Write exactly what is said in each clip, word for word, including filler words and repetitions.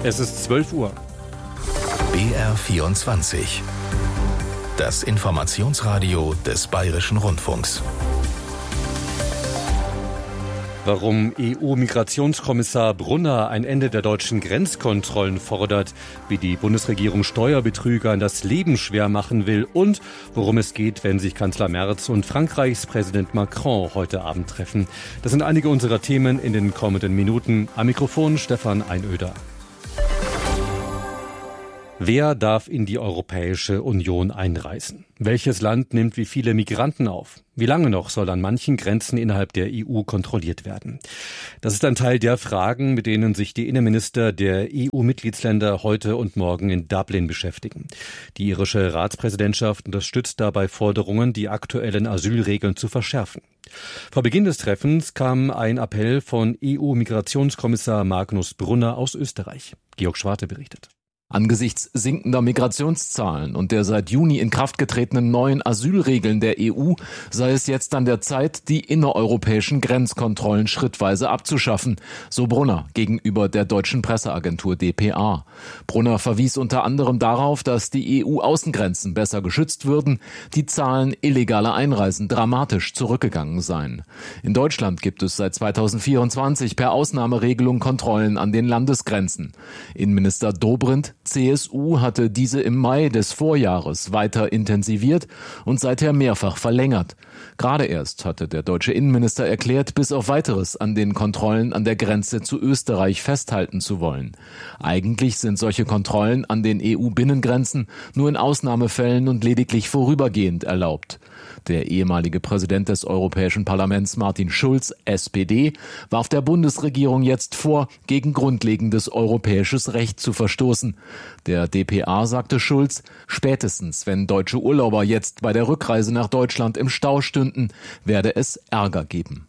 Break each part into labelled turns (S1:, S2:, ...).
S1: Es ist zwölf Uhr.
S2: B R vierundzwanzig. Das Informationsradio des Bayerischen Rundfunks.
S1: Warum E U-Migrationskommissar Brunner ein Ende der deutschen Grenzkontrollen fordert, wie die Bundesregierung Steuerbetrügern das Leben schwer machen will und worum es geht, wenn sich Kanzler Merz und Frankreichs Präsident Macron heute Abend treffen. Das sind einige unserer Themen in den kommenden Minuten. Am Mikrofon Stefan Einöder. Wer darf in die Europäische Union einreisen? Welches Land nimmt wie viele Migranten auf? Wie lange noch soll an manchen Grenzen innerhalb der E U kontrolliert werden? Das ist ein Teil der Fragen, mit denen sich die Innenminister der E U-Mitgliedsländer heute und morgen in Dublin beschäftigen. Die irische Ratspräsidentschaft unterstützt dabei Forderungen, die aktuellen Asylregeln zu verschärfen. Vor Beginn des Treffens kam ein Appell von E U-Migrationskommissar Magnus Brunner aus Österreich. Georg Schwarte berichtet.
S3: Angesichts sinkender Migrationszahlen und der seit Juni in Kraft getretenen neuen Asylregeln der E U sei es jetzt an der Zeit, die innereuropäischen Grenzkontrollen schrittweise abzuschaffen, so Brunner gegenüber der deutschen Presseagentur D P A. Brunner verwies unter anderem darauf, dass die E U-Außengrenzen besser geschützt würden, die Zahlen illegaler Einreisen dramatisch zurückgegangen seien. In Deutschland gibt es seit zweitausendvierundzwanzig per Ausnahmeregelung Kontrollen an den Landesgrenzen. Innenminister Dobrindt C S U hatte diese im Mai des Vorjahres weiter intensiviert und seither mehrfach verlängert. Gerade erst hatte der deutsche Innenminister erklärt, bis auf Weiteres an den Kontrollen an der Grenze zu Österreich festhalten zu wollen. Eigentlich sind solche Kontrollen an den E U-Binnengrenzen nur in Ausnahmefällen und lediglich vorübergehend erlaubt. Der ehemalige Präsident des Europäischen Parlaments Martin Schulz, S P D, warf der Bundesregierung jetzt vor, gegen grundlegendes europäisches Recht zu verstoßen. Der D P A sagte Schulz, spätestens wenn deutsche Urlauber jetzt bei der Rückreise nach Deutschland im Stau stünden, werde es Ärger geben.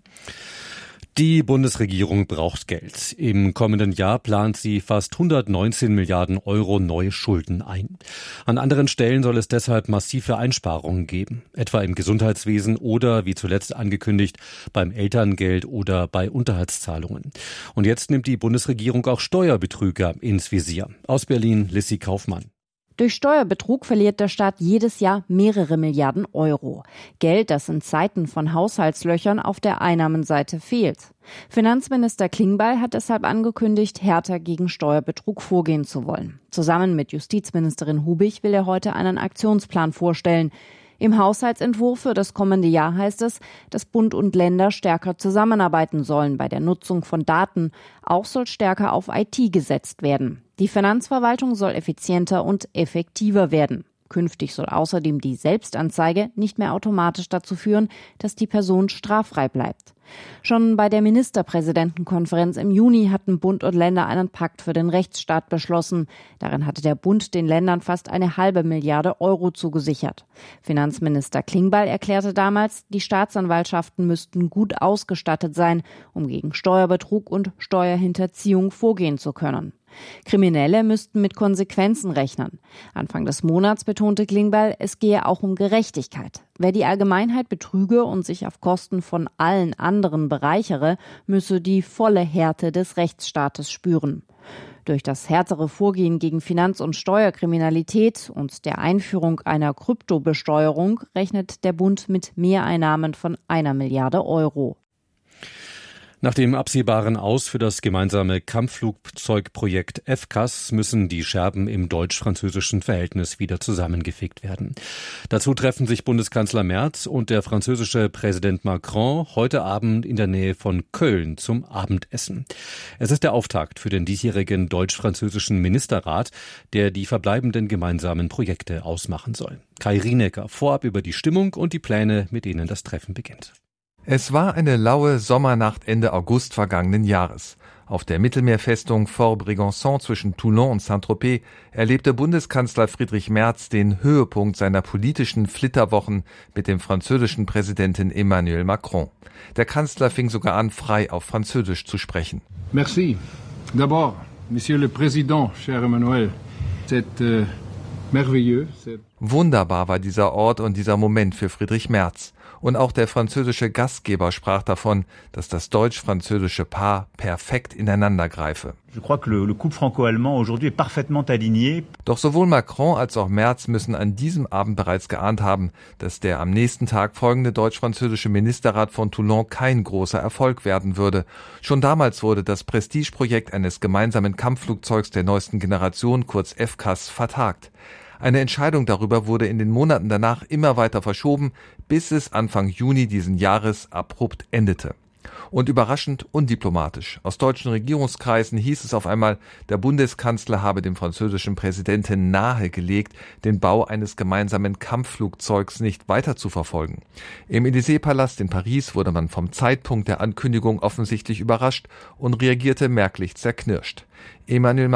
S1: Die Bundesregierung braucht Geld. Im kommenden Jahr plant sie fast hundertneunzehn Milliarden Euro neue Schulden ein. An anderen Stellen soll es deshalb massive Einsparungen geben, etwa im Gesundheitswesen oder, wie zuletzt angekündigt, beim Elterngeld oder bei Unterhaltszahlungen. Und jetzt nimmt die Bundesregierung auch Steuerbetrüger ins Visier. Aus Berlin, Lissy Kaufmann.
S4: Durch Steuerbetrug verliert der Staat jedes Jahr mehrere Milliarden Euro. Geld, das in Zeiten von Haushaltslöchern auf der Einnahmenseite fehlt. Finanzminister Klingbeil hat deshalb angekündigt, härter gegen Steuerbetrug vorgehen zu wollen. Zusammen mit Justizministerin Hubig will er heute einen Aktionsplan vorstellen. Im Haushaltsentwurf für das kommende Jahr heißt es, dass Bund und Länder stärker zusammenarbeiten sollen bei der Nutzung von Daten. Auch soll stärker auf I T gesetzt werden. Die Finanzverwaltung soll effizienter und effektiver werden. Künftig soll außerdem die Selbstanzeige nicht mehr automatisch dazu führen, dass die Person straffrei bleibt. Schon bei der Ministerpräsidentenkonferenz im Juni hatten Bund und Länder einen Pakt für den Rechtsstaat beschlossen. Darin hatte der Bund den Ländern fast eine halbe Milliarde Euro zugesichert. Finanzminister Klingbeil erklärte damals, die Staatsanwaltschaften müssten gut ausgestattet sein, um gegen Steuerbetrug und Steuerhinterziehung vorgehen zu können. Kriminelle müssten mit Konsequenzen rechnen. Anfang des Monats betonte Klingbeil, es gehe auch um Gerechtigkeit. Wer die Allgemeinheit betrüge und sich auf Kosten von allen anderen bereichere, müsse die volle Härte des Rechtsstaates spüren. Durch das härtere Vorgehen gegen Finanz- und Steuerkriminalität und der Einführung einer Kryptobesteuerung rechnet der Bund mit Mehreinnahmen von einer Milliarde Euro.
S1: Nach dem absehbaren Aus für das gemeinsame Kampfflugzeugprojekt F C A S müssen die Scherben im deutsch-französischen Verhältnis wieder zusammengefügt werden. Dazu treffen sich Bundeskanzler Merz und der französische Präsident Macron heute Abend in der Nähe von Köln zum Abendessen. Es ist der Auftakt für den diesjährigen deutsch-französischen Ministerrat, der die verbleibenden gemeinsamen Projekte ausmachen soll. Kai Rienecker vorab über die Stimmung und die Pläne, mit denen das Treffen beginnt.
S5: Es war eine laue Sommernacht Ende August vergangenen Jahres. Auf der Mittelmeerfestung Fort Brégançon zwischen Toulon und Saint-Tropez erlebte Bundeskanzler Friedrich Merz den Höhepunkt seiner politischen Flitterwochen mit dem französischen Präsidenten Emmanuel Macron. Der Kanzler fing sogar an, frei auf Französisch zu sprechen.
S6: Merci. D'abord, Monsieur le Président, cher Emmanuel, c'est euh, merveilleux.
S5: Wunderbar war dieser Ort und dieser Moment für Friedrich Merz. Und auch der französische Gastgeber sprach davon, dass das deutsch-französische Paar perfekt ineinander greife. Doch sowohl Macron als auch Merz müssen an diesem Abend bereits geahnt haben, dass der am nächsten Tag folgende deutsch-französische Ministerrat von Toulon kein großer Erfolg werden würde. Schon damals wurde das Prestigeprojekt eines gemeinsamen Kampfflugzeugs der neuesten Generation, kurz F C A S, vertagt. Eine Entscheidung darüber wurde in den Monaten danach immer weiter verschoben, bis es Anfang Juni diesen Jahres abrupt endete. Und überraschend undiplomatisch. Aus deutschen Regierungskreisen hieß es auf einmal, der Bundeskanzler habe dem französischen Präsidenten nahegelegt, den Bau eines gemeinsamen Kampfflugzeugs nicht weiter zu verfolgen. Im Élysée-Palast in Paris wurde man vom Zeitpunkt der Ankündigung offensichtlich überrascht und reagierte merklich zerknirscht. Emmanuel